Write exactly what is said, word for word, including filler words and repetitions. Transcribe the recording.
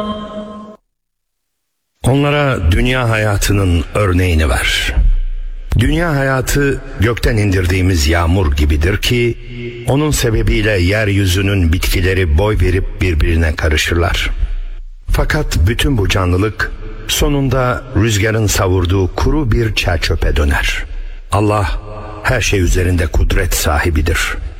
Onlara dünya hayatının örneğini ver. Dünya hayatı gökten indirdiğimiz yağmur gibidir ki onun sebebiyle yeryüzünün bitkileri boy verip birbirine karışırlar. Fakat bütün bu canlılık sonunda rüzgarın savurduğu kuru bir çer çöpe döner. Allah her şey üzerinde kudret sahibidir.